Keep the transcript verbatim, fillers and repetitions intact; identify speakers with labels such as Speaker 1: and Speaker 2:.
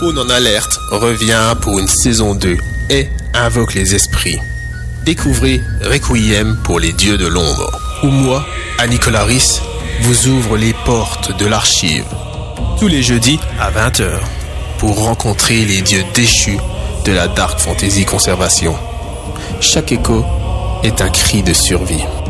Speaker 1: Faune en alerte revient pour une saison deux et invoque les esprits. Découvrez Requiem pour les dieux de l'ombre, où moi, Annie Colaris, vous ouvre les portes de l'archive. Tous les jeudis à vingt heures, pour rencontrer les dieux déchus de la Dark Fantasy Conservation. Chaque écho est un cri de survie.